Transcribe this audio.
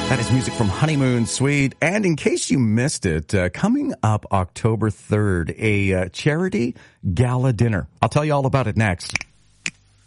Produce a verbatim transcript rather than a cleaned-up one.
That is music from Honeymoon Suite. And in case you missed it, uh, coming up October third, a uh, charity gala dinner. I'll tell you all about it next.